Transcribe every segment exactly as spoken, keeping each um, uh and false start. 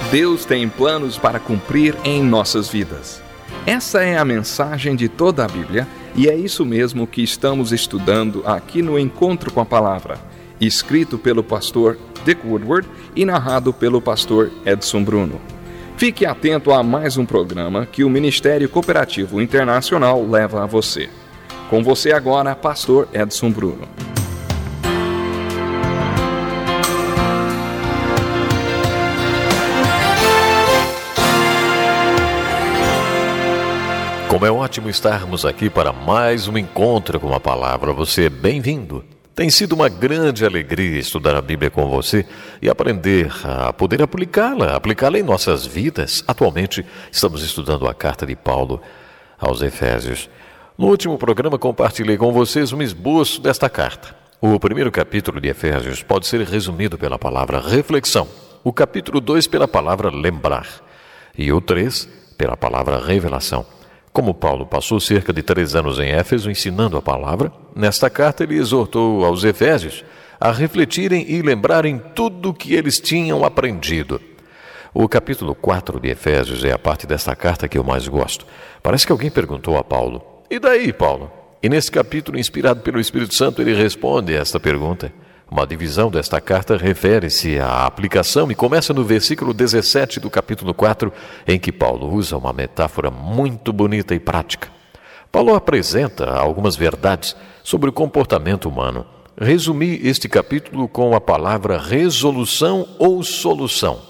Deus tem planos para cumprir em nossas vidas. Essa é a mensagem de toda a Bíblia e é isso mesmo que estamos estudando aqui no Encontro com a Palavra, escrito pelo pastor Dick Woodward e narrado pelo pastor Edson Bruno. Fique atento a mais um programa que o Ministério Cooperativo Internacional leva a você. Com você agora, pastor Edson Bruno. Como é ótimo estarmos aqui para mais um encontro com a palavra. Você é bem-vindo. Tem sido uma grande alegria estudar a Bíblia com você e aprender a poder aplicá-la, aplicá-la em nossas vidas. Atualmente estamos estudando a carta de Paulo aos Efésios. No último programa compartilhei com vocês um esboço desta carta. O primeiro capítulo de Efésios pode ser resumido pela palavra reflexão, o capítulo dois pela palavra lembrar e o três pela palavra revelação. Como Paulo passou cerca de três anos em Éfeso ensinando a palavra, nesta carta ele exortou aos Efésios a refletirem e lembrarem tudo o que eles tinham aprendido. O capítulo quatro de Efésios é a parte desta carta que eu mais gosto. Parece que alguém perguntou a Paulo: e daí, Paulo? E nesse capítulo, inspirado pelo Espírito Santo, ele responde a esta pergunta. Uma divisão desta carta refere-se à aplicação e começa no versículo dezessete do capítulo quatro, em que Paulo usa uma metáfora muito bonita e prática. Paulo apresenta algumas verdades sobre o comportamento humano. Resumi este capítulo com a palavra resolução ou solução.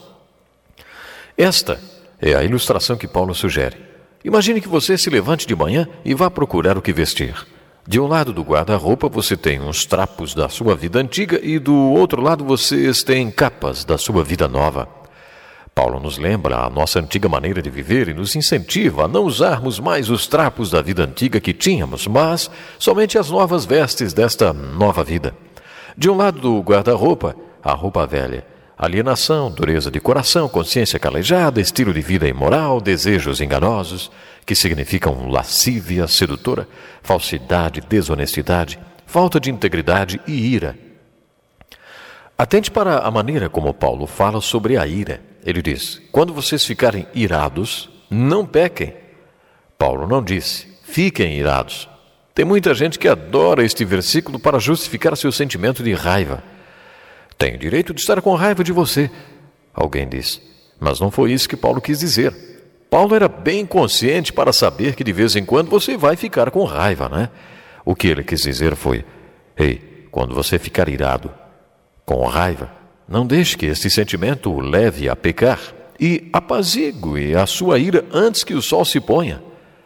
Esta é a ilustração que Paulo sugere. Imagine que você se levante de manhã e vá procurar o que vestir. De um lado do guarda-roupa você tem uns trapos da sua vida antiga e do outro lado vocês têm capas da sua vida nova. Paulo nos lembra a nossa antiga maneira de viver e nos incentiva a não usarmos mais os trapos da vida antiga que tínhamos, mas somente as novas vestes desta nova vida. De um lado do guarda-roupa, a roupa velha. Alienação, dureza de coração, consciência calejada, estilo de vida imoral, desejos enganosos, que significam lascívia sedutora, falsidade, desonestidade, falta de integridade e ira. Atente para a maneira como Paulo fala sobre a ira. Ele diz: quando vocês ficarem irados, não pequem. Paulo não disse: fiquem irados. Tem muita gente que adora este versículo para justificar seu sentimento de raiva. Tenho direito de estar com raiva de você, alguém diz. Mas não foi isso que Paulo quis dizer. Paulo era bem consciente para saber que de vez em quando você vai ficar com raiva, né? O que ele quis dizer foi: ei, quando você ficar irado, com raiva, não deixe que este sentimento o leve a pecar e apazigue a sua ira antes que o sol se ponha.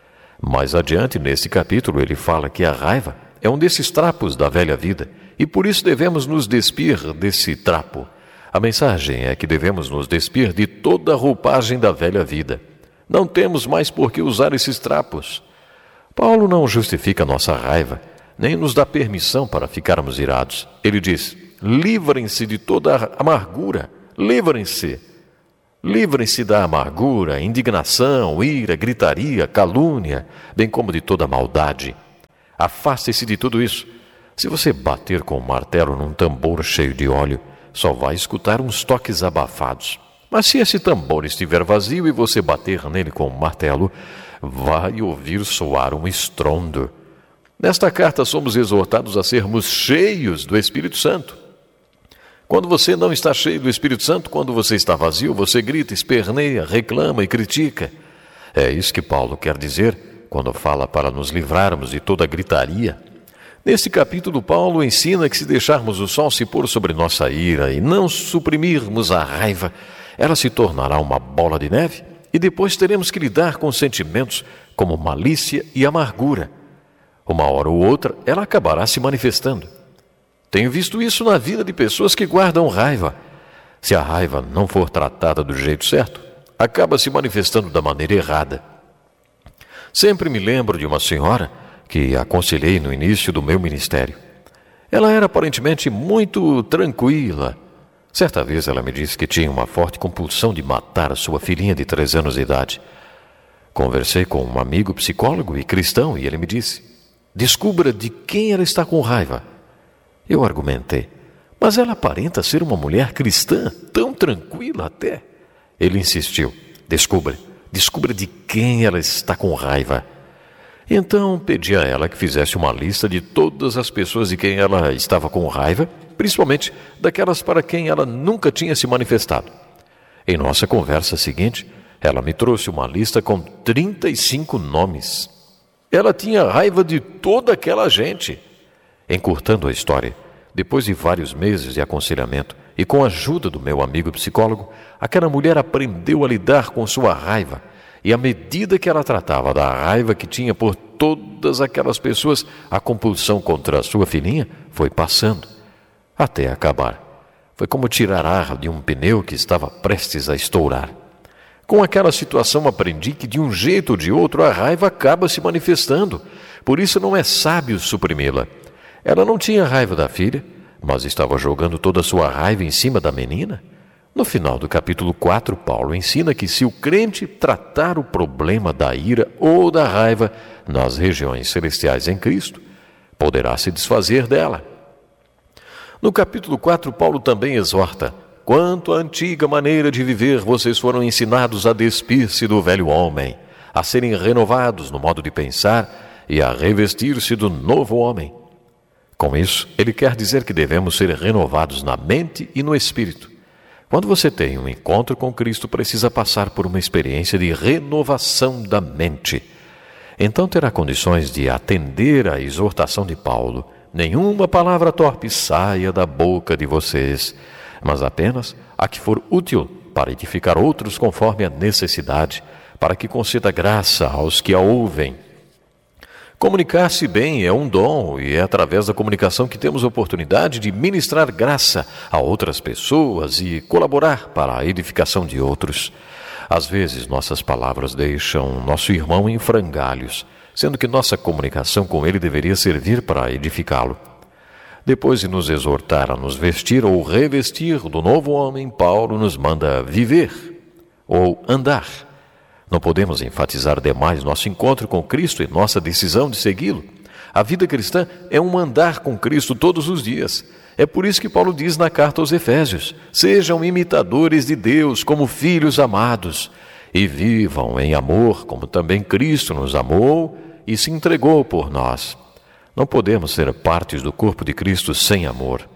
Mais adiante, nesse capítulo, ele fala que a raiva é um desses trapos da velha vida e por isso devemos nos despir desse trapo. A mensagem é que devemos nos despir de toda a roupagem da velha vida. Não temos mais por que usar esses trapos. Paulo não justifica nossa raiva, nem nos dá permissão para ficarmos irados. Ele diz: livrem-se de toda a amargura, livrem-se. Livrem-se da amargura, indignação, ira, gritaria, calúnia, bem como de toda maldade. Afaste-se de tudo isso. Se você bater com um martelo num tambor cheio de óleo, só vai escutar uns toques abafados. Mas se esse tambor estiver vazio e você bater nele com um martelo, vai ouvir soar um estrondo. Nesta carta somos exortados a sermos cheios do Espírito Santo. Quando você não está cheio do Espírito Santo, quando você está vazio, você grita, esperneia, reclama e critica. É isso que Paulo quer dizer quando fala para nos livrarmos de toda gritaria. Neste capítulo, Paulo ensina que se deixarmos o sol se pôr sobre nossa ira e não suprimirmos a raiva, ela se tornará uma bola de neve e depois teremos que lidar com sentimentos como malícia e amargura. Uma hora ou outra, ela acabará se manifestando. Tenho visto isso na vida de pessoas que guardam raiva. Se a raiva não for tratada do jeito certo, acaba se manifestando da maneira errada. Sempre me lembro de uma senhora que aconselhei no início do meu ministério. Ela era aparentemente muito tranquila. Certa vez ela me disse que tinha uma forte compulsão de matar a sua filhinha de três anos de idade. Conversei com um amigo psicólogo e cristão e ele me disse: descubra de quem ela está com raiva. Eu argumentei: mas ela aparenta ser uma mulher cristã, tão tranquila até. Ele insistiu: descubra, descubra de quem ela está com raiva. Então pedi a ela que fizesse uma lista de todas as pessoas de quem ela estava com raiva, principalmente daquelas para quem ela nunca tinha se manifestado. Em nossa conversa seguinte, ela me trouxe uma lista com trinta e cinco nomes. Ela tinha raiva de toda aquela gente. Encurtando a história, depois de vários meses de aconselhamento e com a ajuda do meu amigo psicólogo, aquela mulher aprendeu a lidar com sua raiva. E à medida que ela tratava da raiva que tinha por todas aquelas pessoas, a compulsão contra a sua filhinha foi passando, até acabar. Foi como tirar ar de um pneu que estava prestes a estourar. Com aquela situação aprendi que de um jeito ou de outro a raiva acaba se manifestando, por isso não é sábio suprimi-la. Ela não tinha raiva da filha, mas estava jogando toda a sua raiva em cima da menina. No final do capítulo quatro, Paulo ensina que se o crente tratar o problema da ira ou da raiva nas regiões celestiais em Cristo, poderá se desfazer dela. No capítulo quatro, Paulo também exorta: quanto à antiga maneira de viver, vocês foram ensinados a despir-se do velho homem, a serem renovados no modo de pensar e a revestir-se do novo homem. Com isso, ele quer dizer que devemos ser renovados na mente e no espírito. Quando você tem um encontro com Cristo, precisa passar por uma experiência de renovação da mente. Então terá condições de atender à exortação de Paulo: nenhuma palavra torpe saia da boca de vocês, mas apenas a que for útil para edificar outros conforme a necessidade, para que conceda graça aos que a ouvem. Comunicar-se bem é um dom e é através da comunicação que temos a oportunidade de ministrar graça a outras pessoas e colaborar para a edificação de outros. Às vezes, nossas palavras deixam nosso irmão em frangalhos, sendo que nossa comunicação com ele deveria servir para edificá-lo. Depois de nos exortar a nos vestir ou revestir do novo homem, Paulo nos manda viver ou andar. Não podemos enfatizar demais nosso encontro com Cristo e nossa decisão de segui-lo. A vida cristã é um andar com Cristo todos os dias. É por isso que Paulo diz na carta aos Efésios: sejam imitadores de Deus como filhos amados e vivam em amor, como também Cristo nos amou e se entregou por nós. Não podemos ser partes do corpo de Cristo sem amor.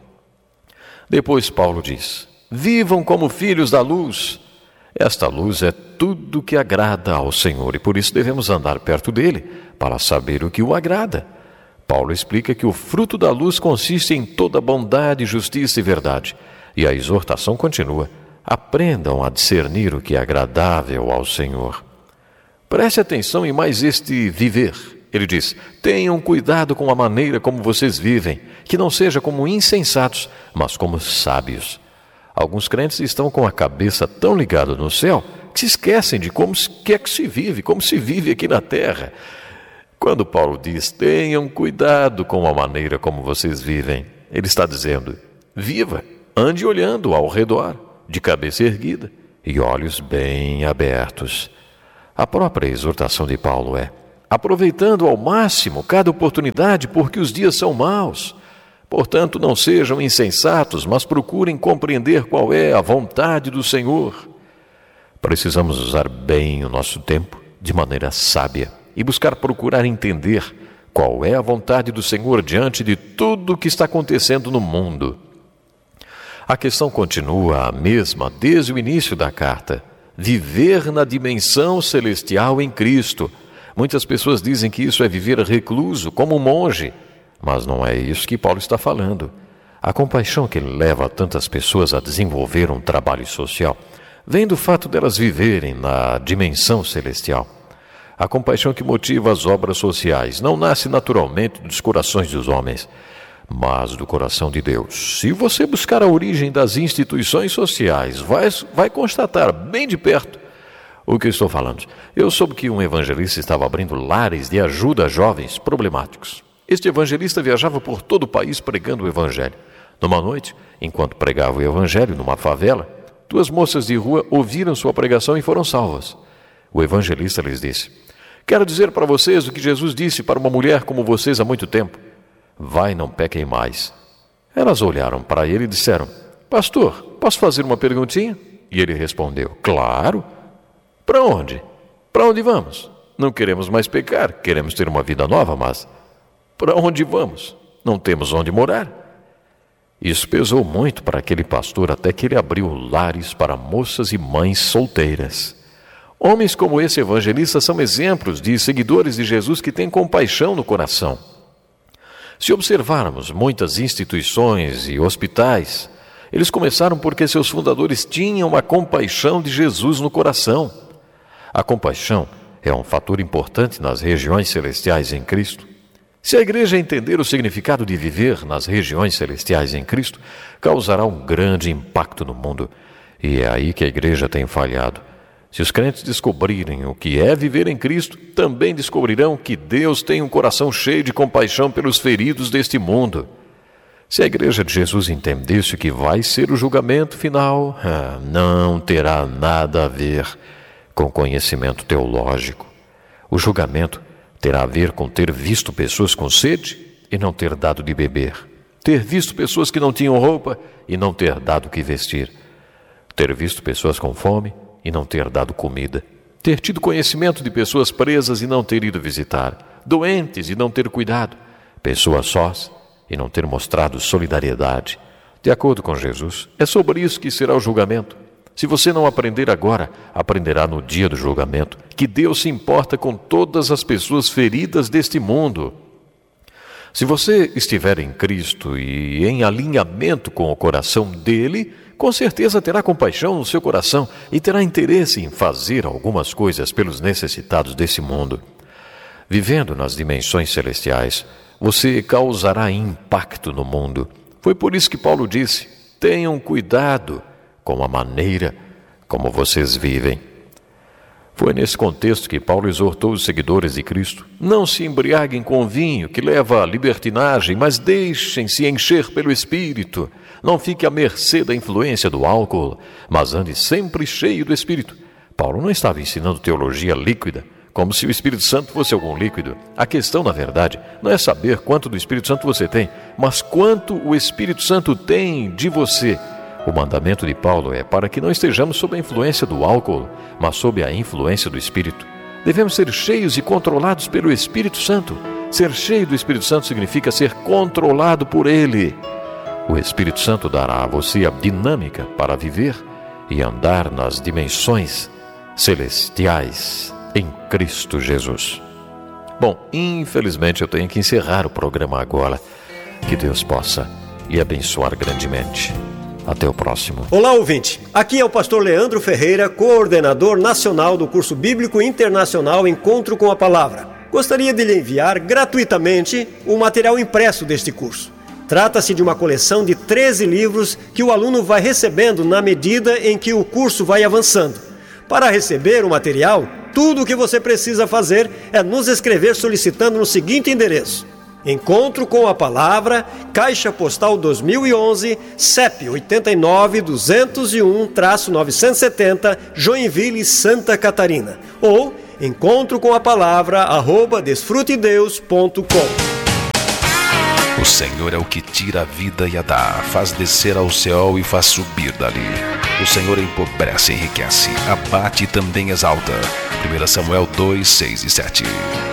Depois Paulo diz: vivam como filhos da luz. Esta luz é tudo que agrada ao Senhor e por isso devemos andar perto dele para saber o que o agrada. Paulo explica que o fruto da luz consiste em toda bondade, justiça e verdade. E a exortação continua: aprendam a discernir o que é agradável ao Senhor. Preste atenção em mais este viver. Ele diz: tenham cuidado com a maneira como vocês vivem, que não seja como insensatos, mas como sábios. Alguns crentes estão com a cabeça tão ligada no céu que se esquecem de como que é que se vive, como se vive aqui na terra. Quando Paulo diz: tenham cuidado com a maneira como vocês vivem, ele está dizendo: viva, ande olhando ao redor, de cabeça erguida e olhos bem abertos. A própria exortação de Paulo é: aproveitando ao máximo cada oportunidade, porque os dias são maus. Portanto, não sejam insensatos, mas procurem compreender qual é a vontade do Senhor. Precisamos usar bem o nosso tempo de maneira sábia e buscar procurar entender qual é a vontade do Senhor diante de tudo o que está acontecendo no mundo. A questão continua a mesma desde o início da carta: viver na dimensão celestial em Cristo. Muitas pessoas dizem que isso é viver recluso, como um monge. Mas não é isso que Paulo está falando. A compaixão que leva tantas pessoas a desenvolver um trabalho social vem do fato delas viverem na dimensão celestial. A compaixão que motiva as obras sociais não nasce naturalmente dos corações dos homens, mas do coração de Deus. Se você buscar a origem das instituições sociais, vai, vai constatar bem de perto o que eu estou falando. Eu soube que um evangelista estava abrindo lares de ajuda a jovens problemáticos. Este evangelista viajava por todo o país pregando o evangelho. Numa noite, enquanto pregava o evangelho numa favela, duas moças de rua ouviram sua pregação e foram salvas. O evangelista lhes disse: quero dizer para vocês o que Jesus disse para uma mulher como vocês há muito tempo: vai, não pequem mais. Elas olharam para ele e disseram: pastor, posso fazer uma perguntinha? E ele respondeu: claro. Para onde? Para onde vamos? Não queremos mais pecar, queremos ter uma vida nova, mas para onde vamos? Não temos onde morar. Isso pesou muito para aquele pastor, até que ele abriu lares para moças e mães solteiras. Homens como esse evangelista são exemplos de seguidores de Jesus que têm compaixão no coração. Se observarmos muitas instituições e hospitais, eles começaram porque seus fundadores tinham a compaixão de Jesus no coração. A compaixão é um fator importante nas regiões celestiais em Cristo. Se a igreja entender o significado de viver nas regiões celestiais em Cristo, causará um grande impacto no mundo. E é aí que a igreja tem falhado. Se os crentes descobrirem o que é viver em Cristo, também descobrirão que Deus tem um coração cheio de compaixão pelos feridos deste mundo. Se a igreja de Jesus entendesse o que vai ser o julgamento final, não terá nada a ver com conhecimento teológico. O julgamento terá a ver com ter visto pessoas com sede e não ter dado de beber, ter visto pessoas que não tinham roupa e não ter dado o que vestir, ter visto pessoas com fome e não ter dado comida, ter tido conhecimento de pessoas presas e não ter ido visitar, doentes e não ter cuidado, pessoas sós e não ter mostrado solidariedade. De acordo com Jesus, é sobre isso que será o julgamento. Se você não aprender agora, aprenderá no dia do julgamento, que Deus se importa com todas as pessoas feridas deste mundo. Se você estiver em Cristo e em alinhamento com o coração dele, com certeza terá compaixão no seu coração e terá interesse em fazer algumas coisas pelos necessitados desse mundo. Vivendo nas dimensões celestiais, você causará impacto no mundo. Foi por isso que Paulo disse: tenham cuidado com a maneira como vocês vivem. Foi nesse contexto que Paulo exortou os seguidores de Cristo: não se embriaguem com vinho, que leva à libertinagem, mas deixem-se encher pelo Espírito. Não fique à mercê da influência do álcool, mas ande sempre cheio do Espírito. Paulo não estava ensinando teologia líquida, como se o Espírito Santo fosse algum líquido. A questão, na verdade, não é saber quanto do Espírito Santo você tem, mas quanto o Espírito Santo tem de você. O mandamento de Paulo é para que não estejamos sob a influência do álcool, mas sob a influência do Espírito. Devemos ser cheios e controlados pelo Espírito Santo. Ser cheio do Espírito Santo significa ser controlado por Ele. O Espírito Santo dará a você a dinâmica para viver e andar nas dimensões celestiais em Cristo Jesus. Bom, infelizmente eu tenho que encerrar o programa agora. Que Deus possa lhe abençoar grandemente. Até o próximo. Olá, ouvinte. Aqui é o pastor Leandro Ferreira, coordenador nacional do curso bíblico internacional Encontro com a Palavra. Gostaria de lhe enviar gratuitamente o material impresso deste curso. Trata-se de uma coleção de treze livros que o aluno vai recebendo na medida em que o curso vai avançando. Para receber o material, tudo o que você precisa fazer é nos escrever solicitando no seguinte endereço: Encontro com a Palavra, Caixa Postal dois mil e onze, C E P oito nove, dois zero um, novecentos e setenta, Joinville, Santa Catarina. Ou encontro com a palavra, arroba desfrutedeus ponto com. O Senhor é o que tira a vida e a dá, faz descer ao céu e faz subir dali. O Senhor empobrece e enriquece, abate e também exalta. primeiro Samuel dois, seis e sete.